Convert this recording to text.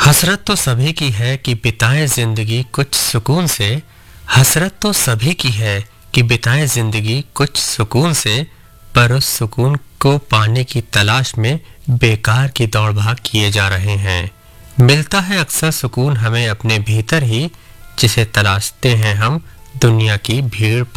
हसरत तो सभी की है कि बिताएं जिंदगी कुछ सुकून से। हसरत तो सभी की है कि बिताएं जिंदगी कुछ सुकून से, पर उस सुकून को पाने की तलाश में बेकार की दौड़ भाग किए जा रहे हैं। मिलता है अक्सर सुकून हमें अपने भीतर ही, जिसे तलाशते हैं हम दुनिया की भीड़